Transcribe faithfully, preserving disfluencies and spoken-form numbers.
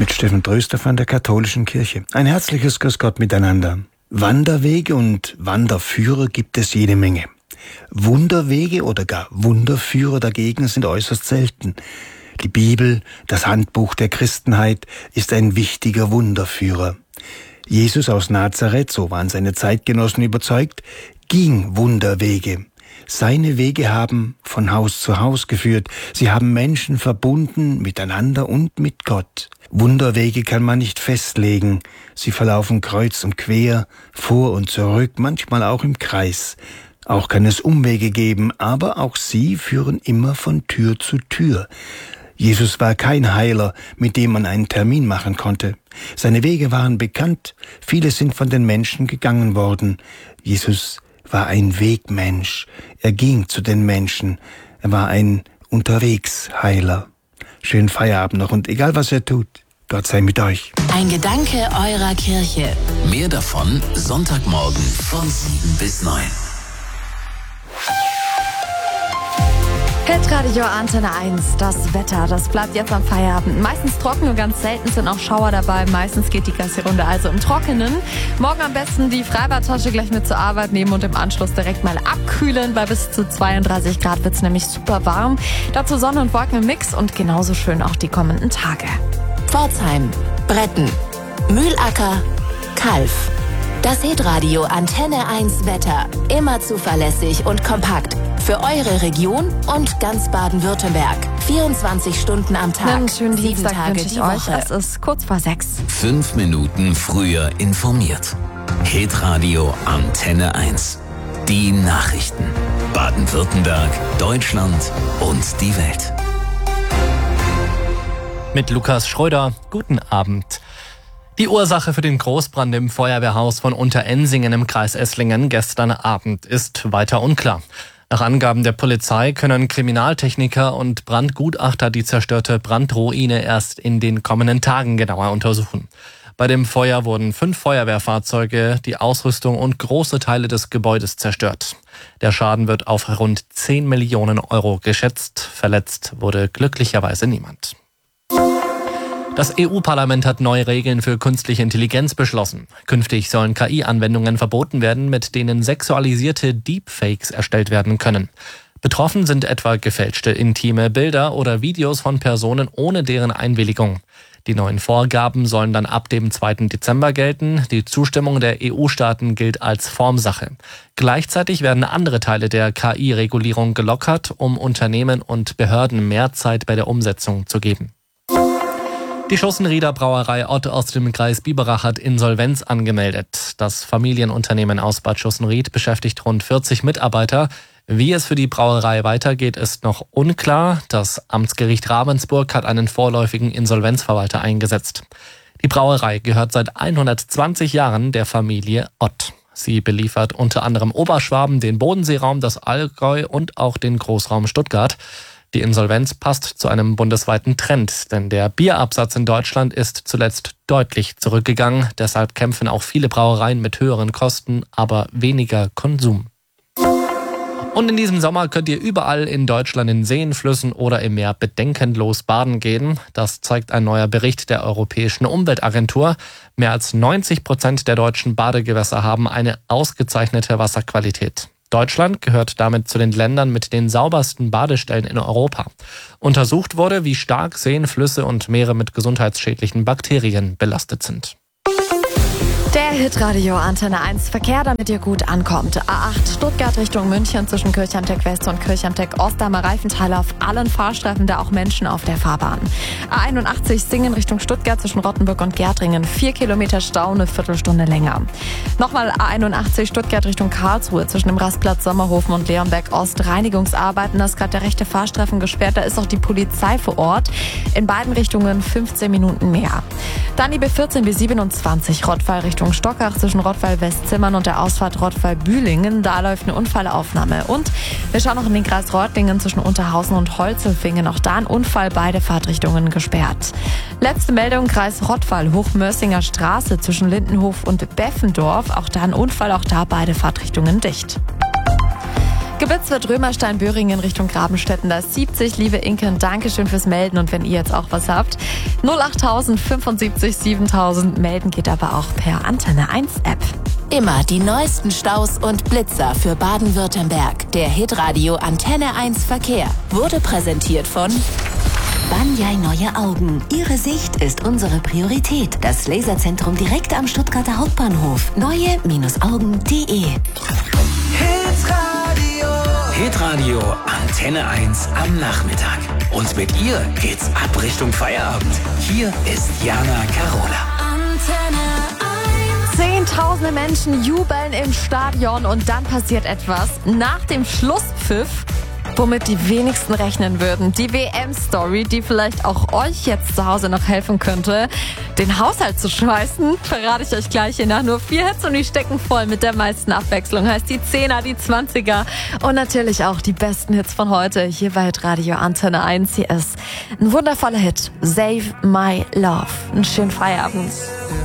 mit Steffen Tröster von der Katholischen Kirche. Ein herzliches Grüß Gott miteinander. Wanderwege und Wanderführer gibt es jede Menge. Wunderwege oder gar Wunderführer dagegen sind äußerst selten. Die Bibel, das Handbuch der Christenheit, ist ein wichtiger Wunderführer. Jesus aus Nazareth, so waren seine Zeitgenossen überzeugt, ging Wunderwege. Seine Wege haben von Haus zu Haus geführt. Sie haben Menschen verbunden miteinander und mit Gott. Wunderwege kann man nicht festlegen. Sie verlaufen kreuz und quer, vor und zurück, manchmal auch im Kreis. Auch kann es Umwege geben, aber auch sie führen immer von Tür zu Tür. Jesus war kein Heiler, mit dem man einen Termin machen konnte. Seine Wege waren bekannt, viele sind von den Menschen gegangen worden. Jesus war ein Wegmensch, er ging zu den Menschen, er war ein Unterwegsheiler. Schönen Feierabend noch und egal was er tut, Gott sei mit euch. Ein Gedanke eurer Kirche. Mehr davon Sonntagmorgen von sieben bis neun. Hitradio Antenne eins, das Wetter, das bleibt jetzt am Feierabend. Meistens trocken und ganz selten sind auch Schauer dabei. Meistens geht die ganze Runde also im Trockenen. Morgen am besten die Freibadtasche gleich mit zur Arbeit nehmen und im Anschluss direkt mal abkühlen. Bei bis zu zweiunddreißig Grad wird's nämlich super warm. Dazu Sonne und Wolken im Mix und genauso schön auch die kommenden Tage. Pforzheim, Bretten, Mühlacker, Kalf. Das Hitradio Antenne eins Wetter. Immer zuverlässig und kompakt. Für eure Region und ganz Baden-Württemberg. vierundzwanzig Stunden am Tag. Einen schönen sieben Dienstag Tage wünsche ich die euch. Woche. Es ist kurz vor sechs. Fünf Minuten früher informiert. Hitradio Antenne eins. Die Nachrichten. Baden-Württemberg, Deutschland und die Welt. Mit Lukas Schröder, guten Abend. Die Ursache für den Großbrand im Feuerwehrhaus von Unterensingen im Kreis Esslingen gestern Abend ist weiter unklar. Nach Angaben der Polizei können Kriminaltechniker und Brandgutachter die zerstörte Brandruine erst in den kommenden Tagen genauer untersuchen. Bei dem Feuer wurden fünf Feuerwehrfahrzeuge, die Ausrüstung und große Teile des Gebäudes zerstört. Der Schaden wird auf rund zehn Millionen Euro geschätzt. Verletzt wurde glücklicherweise niemand. Das E U-Parlament hat neue Regeln für künstliche Intelligenz beschlossen. Künftig sollen K I-Anwendungen verboten werden, mit denen sexualisierte Deepfakes erstellt werden können. Betroffen sind etwa gefälschte intime Bilder oder Videos von Personen ohne deren Einwilligung. Die neuen Vorgaben sollen dann ab dem zweiten Dezember gelten. Die Zustimmung der E U-Staaten gilt als Formsache. Gleichzeitig werden andere Teile der K I-Regulierung gelockert, um Unternehmen und Behörden mehr Zeit bei der Umsetzung zu geben. Die Schussenrieder Brauerei Ott aus dem Kreis Biberach hat Insolvenz angemeldet. Das Familienunternehmen aus Bad Schussenried beschäftigt rund vierzig Mitarbeiter. Wie es für die Brauerei weitergeht, ist noch unklar. Das Amtsgericht Ravensburg hat einen vorläufigen Insolvenzverwalter eingesetzt. Die Brauerei gehört seit hundertzwanzig Jahren der Familie Ott. Sie beliefert unter anderem Oberschwaben, den Bodenseeraum, das Allgäu und auch den Großraum Stuttgart. Die Insolvenz passt zu einem bundesweiten Trend, denn der Bierabsatz in Deutschland ist zuletzt deutlich zurückgegangen. Deshalb kämpfen auch viele Brauereien mit höheren Kosten, aber weniger Konsum. Und in diesem Sommer könnt ihr überall in Deutschland in Seen, Flüssen oder im Meer bedenkenlos baden gehen. Das zeigt ein neuer Bericht der Europäischen Umweltagentur. Mehr als neunzig Prozent der deutschen Badegewässer haben eine ausgezeichnete Wasserqualität. Deutschland gehört damit zu den Ländern mit den saubersten Badestellen in Europa. Untersucht wurde, wie stark Seen, Flüsse und Meere mit gesundheitsschädlichen Bakterien belastet sind. Der Hitradio Antenne eins Verkehr, damit ihr gut ankommt. A acht Stuttgart Richtung München zwischen Kirchheimteck West und Kirchheimteck Ost haben Reifenteile auf allen Fahrstreifen, da auch Menschen auf der Fahrbahn. A einundachtzig Singen Richtung Stuttgart zwischen Rottenburg und Gärtringen. Vier Kilometer Stau, eine Viertelstunde länger. Nochmal A einundachtzig Stuttgart Richtung Karlsruhe zwischen dem Rastplatz Sommerhofen und Leonberg Ost. Reinigungsarbeiten, da ist gerade der rechte Fahrstreifen gesperrt. Da ist auch die Polizei vor Ort. In beiden Richtungen fünfzehn Minuten mehr. Dann die B vierzehn B siebenundzwanzig Rottweil Richtung Stockach zwischen Rottweil-Westzimmern und der Ausfahrt Rottweil-Bühlingen. Da läuft eine Unfallaufnahme. Und wir schauen noch in den Kreis Reutlingen zwischen Unterhausen und Holzelfingen. Auch da ein Unfall, beide Fahrtrichtungen gesperrt. Letzte Meldung, Kreis Rottweil, Hochmörsinger Straße zwischen Lindenhof und Beffendorf. Auch da ein Unfall, auch da beide Fahrtrichtungen dicht. Gebitz wird Römerstein-Böhringen Richtung Grabenstetten. Da ist siebzig. Liebe Inken, Dankeschön fürs Melden. Und wenn ihr jetzt auch was habt, null acht tausend fünfundsiebzig siebentausend melden geht aber auch per Antenne eins App. Immer die neuesten Staus und Blitzer für Baden-Württemberg. Der Hitradio Antenne eins Verkehr wurde präsentiert von Banyai Neue Augen. Ihre Sicht ist unsere Priorität. Das Laserzentrum direkt am Stuttgarter Hauptbahnhof. neue Augen punkt de. Hitradio. Hitradio Antenne eins am Nachmittag. Und mit ihr geht's ab Richtung Feierabend. Hier ist Jana Carola. Zehntausende Menschen jubeln im Stadion und dann passiert etwas. Nach dem Schlusspfiff, womit die wenigsten rechnen würden. Die W M-Story, die vielleicht auch euch jetzt zu Hause noch helfen könnte, den Haushalt zu schmeißen, verrate ich euch gleich hier nach. Nur vier Hits und die stecken voll mit der meisten Abwechslung. Heißt die Zehner, die Zwanziger und natürlich auch die besten Hits von heute hier bei Radio Antenne eins. Hier ist ein wundervoller Hit. Save My Love. Einen schönen Feierabend.